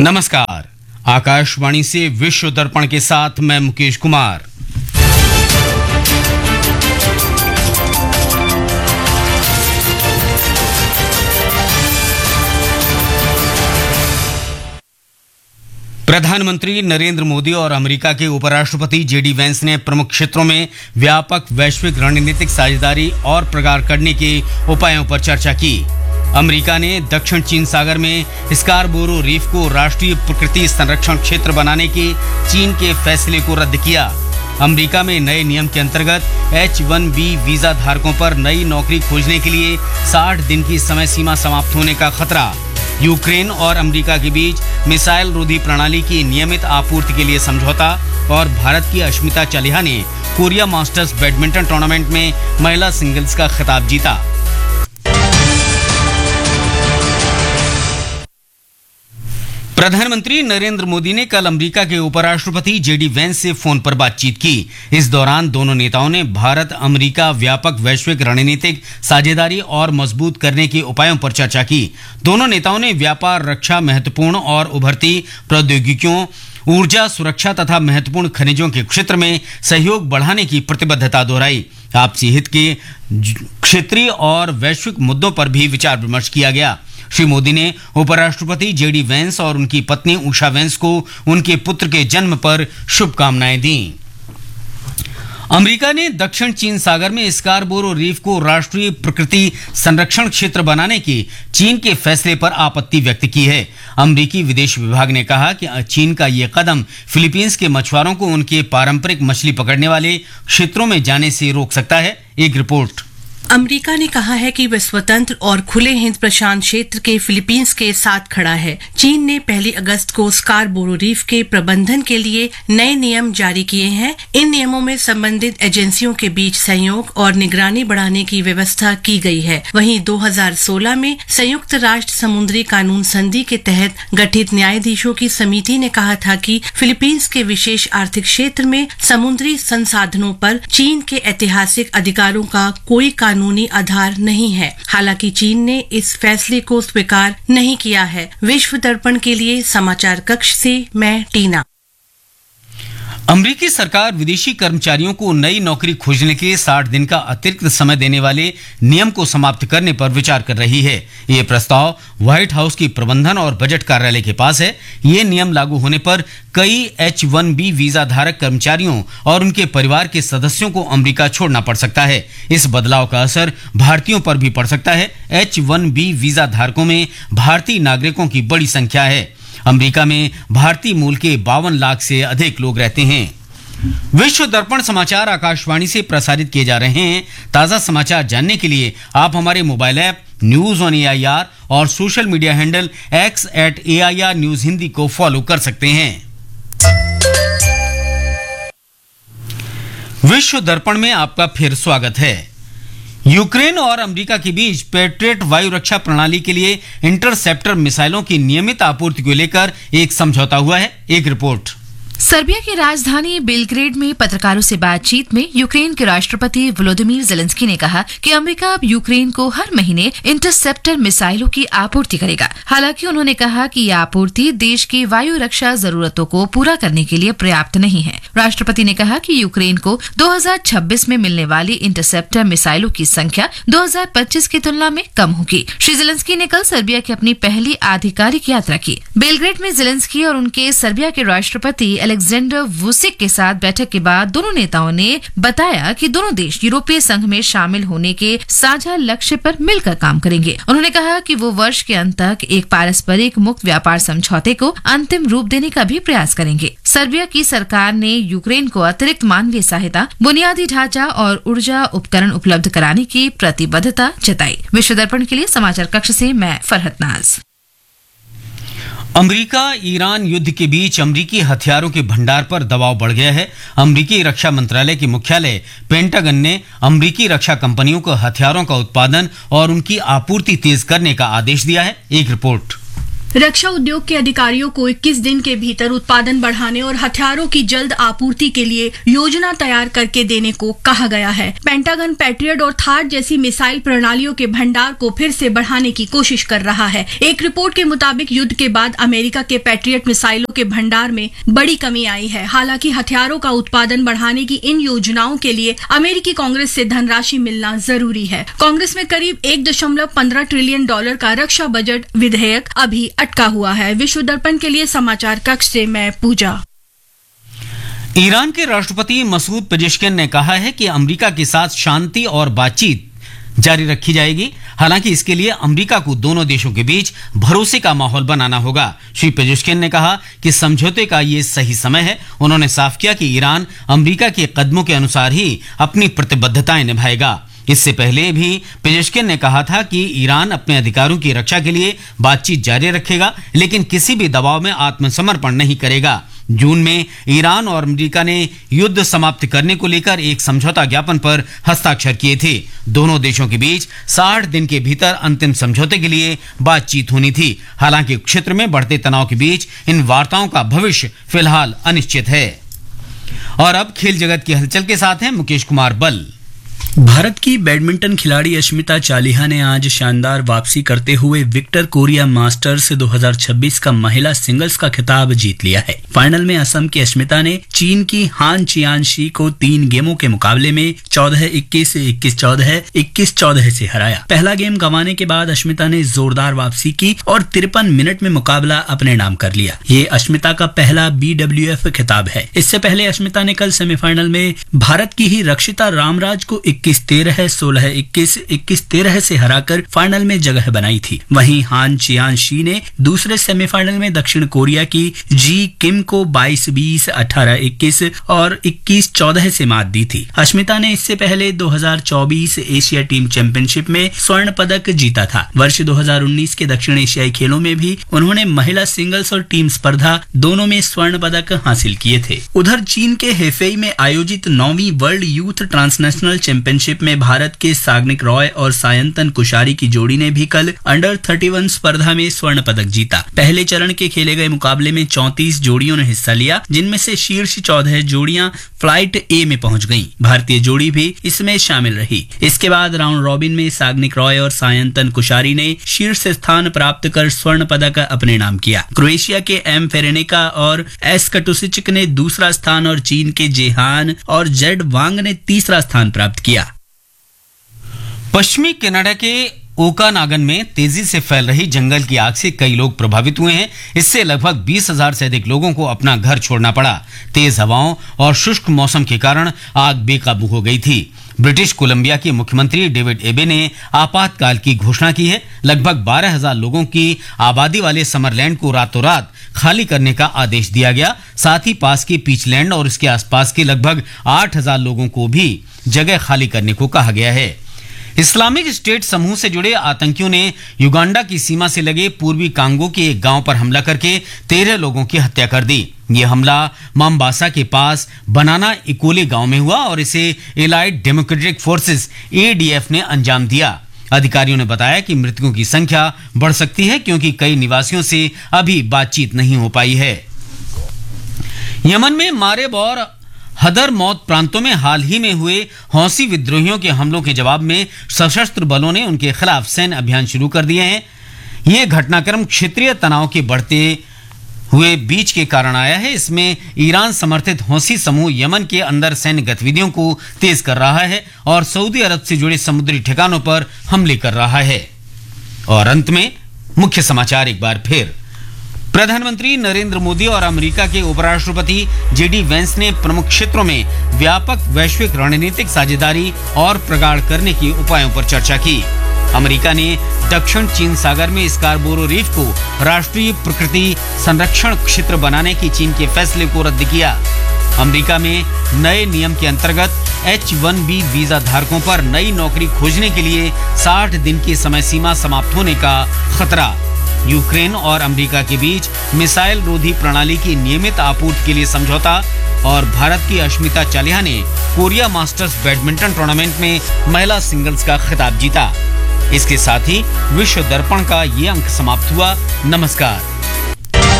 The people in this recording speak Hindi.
नमस्कार। आकाशवाणी से विश्व दर्पण के साथ मैं मुकेश कुमार। प्रधानमंत्री नरेंद्र मोदी और अमेरिका के उपराष्ट्रपति जेडी वेंस ने प्रमुख क्षेत्रों में व्यापक वैश्विक रणनीतिक साझेदारी और प्रगाढ़ करने के उपायों पर चर्चा की। अमेरिका ने दक्षिण चीन सागर में स्कारबोरो रीफ को राष्ट्रीय प्रकृति संरक्षण क्षेत्र बनाने के चीन के फैसले को रद्द किया। अमेरिका में नए नियम के अंतर्गत H-1B वीजा धारकों पर नई नौकरी खोजने के लिए 60 दिन की समय सीमा समाप्त होने का खतरा। यूक्रेन और अमेरिका के बीच मिसाइल रोधी प्रणाली की नियमित आपूर्ति के लिए समझौता और भारत की अश्मिता चालिहा ने कोरिया मास्टर्स बैडमिंटन टूर्नामेंट में महिला सिंगल्स का खिताब जीता। प्रधानमंत्री नरेंद्र मोदी ने कल अमेरिका के उपराष्ट्रपति जेडी वेंस से फोन पर बातचीत की। इस दौरान दोनों नेताओं ने भारत अमेरिका व्यापक वैश्विक रणनीतिक साझेदारी और मजबूत करने के उपायों पर चर्चा की। दोनों नेताओं ने व्यापार, रक्षा, महत्वपूर्ण और उभरती प्रौद्योगिकियों, ऊर्जा सुरक्षा तथा महत्वपूर्ण खनिजों के क्षेत्र में सहयोग बढ़ाने की प्रतिबद्धता दोहराई। आपसी हित के क्षेत्रीय और वैश्विक मुद्दों पर भी विचार विमर्श किया गया। श्री मोदी ने उपराष्ट्रपति जेडी वेंस और उनकी पत्नी उषा वेंस को उनके पुत्र के जन्म पर शुभकामनाएं दी। अमेरिका ने दक्षिण चीन सागर में स्कारबोरो रीफ को राष्ट्रीय प्रकृति संरक्षण क्षेत्र बनाने के चीन के फैसले पर आपत्ति व्यक्त की है। अमेरिकी विदेश विभाग ने कहा कि चीन का यह कदम फिलीपींस के मछुआरों को उनके पारंपरिक मछली पकड़ने वाले क्षेत्रों में जाने से रोक सकता है। एक रिपोर्ट। अमेरिका ने कहा है कि वह स्वतंत्र और खुले हिंद प्रशांत क्षेत्र के फिलीपींस के साथ खड़ा है। चीन ने 1 अगस्त को स्कारबोरो रीफ के प्रबंधन के लिए नए नियम जारी किए हैं। इन नियमों में संबंधित एजेंसियों के बीच सहयोग और निगरानी बढ़ाने की व्यवस्था की गई है। वहीं 2016 में संयुक्त राष्ट्र समुद्री कानून संधि के तहत गठित न्यायाधीशों की समिति ने कहा था कि फिलीपींस के विशेष आर्थिक क्षेत्र में समुद्री संसाधनों पर चीन के ऐतिहासिक अधिकारों का कोई कानूनी आधार नहीं है। हालांकि चीन ने इस फैसले को स्वीकार नहीं किया है। विश्व दर्पण के लिए समाचार कक्ष से मैं टीना। अमेरिकी सरकार विदेशी कर्मचारियों को नई नौकरी खोजने के लिए 60 दिन का अतिरिक्त समय देने वाले नियम को समाप्त करने पर विचार कर रही है। ये प्रस्ताव व्हाइट हाउस की प्रबंधन और बजट कार्यालय के पास है। ये नियम लागू होने पर कई H-1B वीजा धारक कर्मचारियों और उनके परिवार के सदस्यों को अमेरिका छोड़ना पड़ सकता है। इस बदलाव का असर भारतीयों पर भी पड़ सकता है। H-1B वीजा धारकों में भारतीय नागरिकों की बड़ी संख्या है। अमेरिका में भारतीय मूल के 52 लाख से अधिक लोग रहते हैं। विश्व दर्पण समाचार आकाशवाणी से प्रसारित किए जा रहे हैं। ताजा समाचार जानने के लिए आप हमारे mobile app news on AIR और social media handle X @AIR news Hindi को फॉलो कर सकते हैं। विश्व दर्पण में आपका फिर स्वागत है। यूक्रेन और अमेरिका के बीच पैट्रियट वायु रक्षा प्रणाली के लिए इंटरसेप्टर मिसाइलों की नियमित आपूर्ति को लेकर एक समझौता हुआ है। एक रिपोर्ट। सर्बिया की राजधानी बेलग्रेड में पत्रकारों से बातचीत में यूक्रेन के राष्ट्रपति वोलोदिमीर ज़ेलेंस्की ने कहा कि अमेरिका अब यूक्रेन को हर महीने इंटरसेप्टर मिसाइलों की आपूर्ति करेगा। हालांकि उन्होंने कहा कि यह आपूर्ति देश की वायु रक्षा जरूरतों को पूरा करने के लिए पर्याप्त नहीं है। राष्ट्रपति ने कहा कि यूक्रेन को 2026 में मिलने वाली इंटरसेप्टर मिसाइलों की संख्या 2025 की तुलना में कम होगी। श्री ज़ेलेंस्की ने कल सर्बिया की अपनी पहली आधिकारिक यात्रा की। बेलग्रेड में ज़ेलेंस्की और उनके सर्बिया के राष्ट्रपति अलेक्जेंडर वुसिक के साथ बैठक के बाद दोनों नेताओं ने बताया कि दोनों देश यूरोपीय संघ में शामिल होने के साझा लक्ष्य पर मिलकर काम करेंगे। उन्होंने कहा कि वो वर्ष के अंत तक एक पारस्परिक मुक्त व्यापार समझौते को अंतिम रूप देने का भी प्रयास करेंगे। सर्बिया की सरकार ने यूक्रेन को अतिरिक्त मानवीय सहायता, बुनियादी ढांचा और ऊर्जा उपकरण उपलब्ध कराने की प्रतिबद्धता जताई। विश्व दर्पण के लिए समाचार कक्ष से मैं फरहत नाज। अमेरिका ईरान युद्ध के बीच अमेरिकी हथियारों के भंडार पर दबाव बढ़ गया है। अमेरिकी रक्षा मंत्रालय के मुख्यालय पेंटागन ने अमेरिकी रक्षा कंपनियों को हथियारों का उत्पादन और उनकी आपूर्ति तेज करने का आदेश दिया है। एक रिपोर्ट। रक्षा उद्योग के अधिकारियों को 21 दिन के भीतर उत्पादन बढ़ाने और हथियारों की जल्द आपूर्ति के लिए योजना तैयार करके देने को कहा गया है। पेंटागन पैट्रियट और थार जैसी मिसाइल प्रणालियों के भंडार को फिर से बढ़ाने की कोशिश कर रहा है। एक रिपोर्ट के मुताबिक युद्ध के बाद अमेरिका के पैट्रियट मिसाइलों के भंडार में बड़ी कमी आई है। हालांकि हथियारों का उत्पादन बढ़ाने की इन योजनाओं के लिए अमेरिकी कांग्रेस से धनराशि मिलना जरूरी है। कांग्रेस में करीब $1.15 ट्रिलियन का रक्षा बजट विधेयक अभी अटका हुआ है। विश्व दर्पण के लिए समाचार कक्ष से मैं पूजा। ईरान के राष्ट्रपति मसूद पेजेश्किन ने कहा है कि अमेरिका के साथ शांति और बातचीत जारी रखी जाएगी। हालांकि इसके लिए अमेरिका को दोनों देशों के बीच भरोसे का माहौल बनाना होगा। श्री पेजेश्किन ने कहा कि समझौते का ये सही समय है। उन्होंने साफ किया कि ईरान अमेरिका के कदमों के अनुसार ही अपनी प्रतिबद्धताएं निभाएगा। इससे पहले भी पेजेश्किन ने कहा था कि ईरान अपने अधिकारों की रक्षा के लिए बातचीत जारी रखेगा, लेकिन किसी भी दबाव में आत्मसमर्पण नहीं करेगा। जून में ईरान और अमेरिका ने युद्ध समाप्त करने को लेकर एक समझौता ज्ञापन पर हस्ताक्षर किए थे। दोनों देशों के बीच 60 दिन के भीतर अंतिम समझौते के लिए बातचीत होनी थी। हालांकि क्षेत्र में बढ़ते तनाव के बीच इन वार्ताओं का भविष्य फिलहाल अनिश्चित है। और अब खेल जगत की हलचल के साथ हैं मुकेश कुमार बल। भारत की बैडमिंटन खिलाड़ी अश्मिता चालिहा ने आज शानदार वापसी करते हुए विक्टर कोरिया मास्टर्स 2026 का महिला सिंगल्स का खिताब जीत लिया है। फाइनल में असम की अश्मिता ने चीन की हान चियानशी को 3 गेमों के मुकाबले में 14-21, 21-14, 21-14 से हराया। पहला गेम गंवाने के बाद अश्मिता ने जोरदार वापसी की और 53 मिनट में मुकाबला अपने नाम कर लिया। ये अश्मिता का पहला BWF खिताब है। इससे पहले अश्मिता ने कल सेमीफाइनल में भारत की ही रक्षिता रामराज को 21-13, 16-21, 21-13 से हराकर फाइनल में जगह बनाई थी। वहीं हान चियानशी ने दूसरे सेमीफाइनल में दक्षिण कोरिया की जी किम को 22-20, 18-21 और 21-14 से मात दी थी। अश्मिता ने इससे पहले 2024 एशिया टीम चैंपियनशिप में स्वर्ण पदक जीता था। वर्ष 2019 के दक्षिण एशियाई खेलों में भी उन्होंने महिला सिंगल्स और टीम स्पर्धा दोनों में स्वर्ण पदक हासिल किए थे। उधर चीन के हेफेई में आयोजित 9वीं वर्ल्ड यूथ ट्रांसनेशनल चैंपियनशिप में भारत के साग्निक रॉय और सायंतन कुशारी की जोड़ी ने भी कल अंडर 31 स्पर्धा में स्वर्ण पदक जीता। पहले चरण के खेले गए मुकाबले में 34 जोड़ियों ने हिस्सा लिया, जिनमें से शीर्ष 14 जोड़ियां फ्लाइट ए में पहुंच गईं। भारतीय जोड़ी भी इसमें शामिल रही। इसके बाद राउंड रॉबिन में साग्निक रॉय और सायंतन कुशारी ने शीर्ष स्थान प्राप्त कर स्वर्ण पदक अपने नाम किया। क्रोएशिया के एम फेरेनिका और एस कटुसिचिक ने दूसरा स्थान और चीन के जेहान और जेड वांग ने तीसरा स्थान प्राप्त किया। पश्चिमी कनाडा के ओकानागन में तेजी से फैल रही जंगल की आग से कई लोग प्रभावित हुए हैं। इससे लगभग 20,000 से अधिक लोगों को अपना घर छोड़ना पड़ा। तेज हवाओं और शुष्क मौसम के कारण आग बेकाबू हो गई थी। ब्रिटिश कोलंबिया के मुख्यमंत्री डेविड एबे ने आपातकाल की घोषणा की है। लगभग 12,000 लोगों की आबादी वाले समरलैंड को रातों रात खाली करने का आदेश दिया गया। साथ ही पास के पीचलैंड और इसके आसपास के लगभग 8,000 लोगों को भी जगह खाली करने को कहा गया है। इस्लामिक स्टेट समूह से जुड़े आतंकियों ने युगांडा की सीमा से लगे पूर्वी कांगो के एक गांव पर हमला करके 13 लोगों की हत्या कर दी। यह हमला माम्बासा के पास बनाना इकोले गांव में हुआ और इसे एलाइड डेमोक्रेटिक फोर्सेस ADF ने अंजाम दिया। अधिकारियों ने बताया कि मृतकों की संख्या बढ़ सकती है, क्योंकि कई निवासियों से अभी बातचीत नहीं हो पाई है। यमन में मारेब और हदर मौत प्रांतों में हाल ही में हुए हौसी विद्रोहियों के हमलों के जवाब में सशस्त्र बलों ने उनके खिलाफ सैन्य अभियान शुरू कर दिए हैं। यह घटनाक्रम क्षेत्रीय तनाव के बढ़ते हुए बीच के कारण आया है। इसमें ईरान समर्थित हौसी समूह यमन के अंदर सैन्य गतिविधियों को तेज कर रहा है और सऊदी अरब से जुड़े समुद्री ठिकानों पर हमले कर रहा है। और अंत में मुख्य समाचार एक बार फिर। प्रधानमंत्री नरेंद्र मोदी और अमेरिका के उपराष्ट्रपति JD वेंस ने प्रमुख क्षेत्रों में व्यापक वैश्विक रणनीतिक साझेदारी और प्रगाढ़ करने के उपायों पर चर्चा की। अमेरिका ने दक्षिण चीन सागर में स्कारबोरो रीफ को राष्ट्रीय प्रकृति संरक्षण क्षेत्र बनाने की चीन के फैसले को रद्द किया। अमेरिका में नए नियम के अंतर्गत H-1B वीजा धारकों पर नई नौकरी खोजने के लिए 60 दिन की समय सीमा समाप्त होने का खतरा। यूक्रेन और अमेरिका के बीच मिसाइल रोधी प्रणाली की नियमित आपूर्ति के लिए समझौता। और भारत की अश्मिता चालिहा ने कोरिया मास्टर्स बैडमिंटन टूर्नामेंट में महिला सिंगल्स का खिताब जीता। इसके साथ ही विश्व दर्पण का ये अंक समाप्त हुआ। नमस्कार।